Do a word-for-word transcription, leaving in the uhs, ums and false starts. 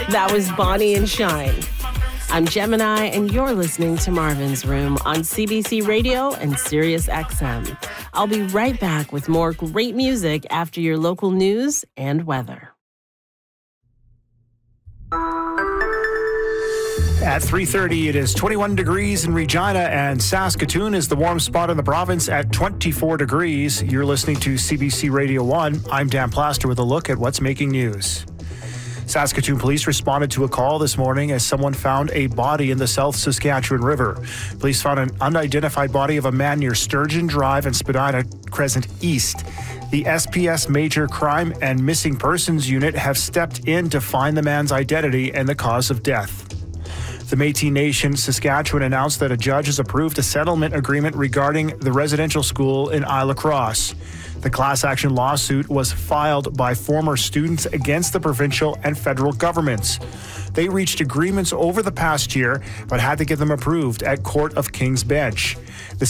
That was Bonnie and Shine. I'm Gemini, and you're listening to Marvin's Room on C B C Radio and Sirius X M. I'll be right back with more great music after your local news and weather. At three thirty, it is twenty-one degrees in Regina, and Saskatoon is the warm spot in the province at twenty-four degrees. You're listening to C B C Radio one. I'm Dan Plaster with a look at what's making news. Saskatoon police responded to a call this morning as someone found a body in the South Saskatchewan River. Police found an unidentified body of a man near Sturgeon Drive and Spadina Crescent East. The S P S Major Crime and Missing Persons Unit have stepped in to find the man's identity and the cause of death. The Métis Nation Saskatchewan announced that a judge has approved a settlement agreement regarding the residential school in Isle Cross. The class action lawsuit was filed by former students against the provincial and federal governments. They reached agreements over the past year, but had to get them approved at Court of King's Bench. The